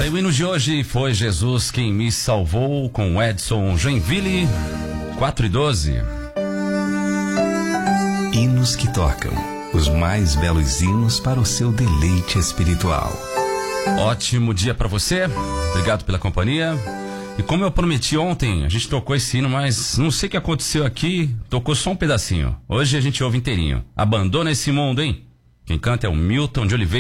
E o hino de hoje foi Jesus Quem Me Salvou, com Edson Joinville, 4:12. Hinos que tocam, os mais belos hinos para o seu deleite espiritual. Ótimo dia pra você, obrigado pela companhia. E como eu prometi ontem, a gente tocou esse hino, mas não sei o que aconteceu aqui, tocou só um pedacinho. Hoje a gente ouve inteirinho. Abandona esse mundo, hein? Quem canta é o Milton de Oliveira.